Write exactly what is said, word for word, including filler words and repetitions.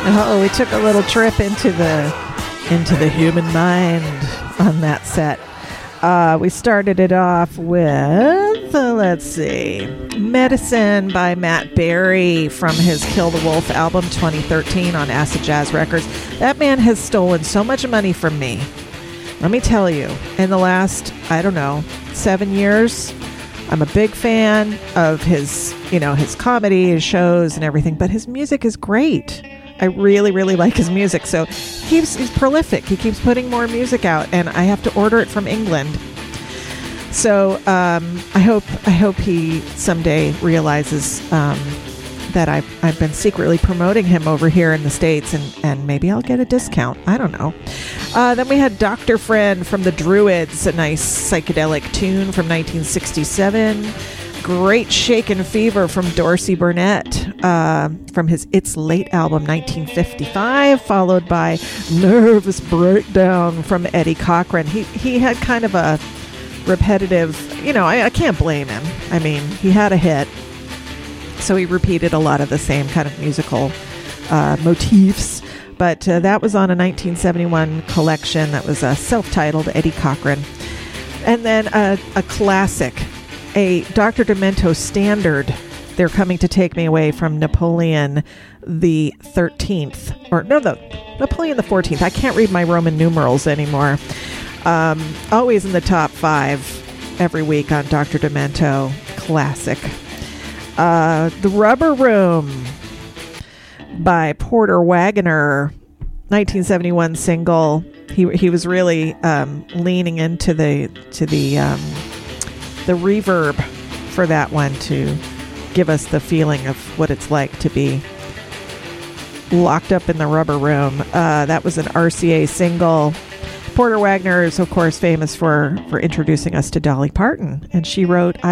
Oh, we took a little trip into the into the human mind on that set. Uh, we started it off with, uh, let's see, Medicine by Matt Berry from his Kill the Wolf album twenty thirteen on Acid Jazz Records. That man has stolen so much money from me. Let me tell you, in the last, I don't know, seven years, I'm a big fan of his, you know, his comedy, his shows and everything, but his music is great. I really, really like his music. So he keeps, he's prolific. He keeps putting more music out, and I have to order it from England. So um, I hope I hope he someday realizes um, that I've, I've been secretly promoting him over here in the States, and, and maybe I'll get a discount. I don't know. Uh, then we had Doctor Friend from the Druids, a nice psychedelic tune from nineteen sixty-seven. Great Shaken Fever from Dorsey Burnett uh, from his It's Late album nineteen fifty-five, followed by Nervous Breakdown from Eddie Cochran. He he had kind of a repetitive, you know, I, I can't blame him. I mean, he had a hit, so he repeated a lot of the same kind of musical uh, motifs. But uh, that was on a nineteen seventy-one collection that was uh, self-titled Eddie Cochran. And then uh, a classic, a Doctor Demento standard, They're Coming to Take Me Away from Napoleon the thirteenth. Or, no, no, Napoleon the fourteenth. I can't read my Roman numerals anymore. Um, always in the top five every week on Doctor Demento. Classic. Uh, The Rubber Room by Porter Wagoner, nineteen seventy-one single. He he was really um, leaning into the to the um, the reverb for that one to give us the feeling of what it's like to be locked up in the rubber room. Uh, that was an R C A single. Porter Wagoner is, of course, famous for, for introducing us to Dolly Parton, and she wrote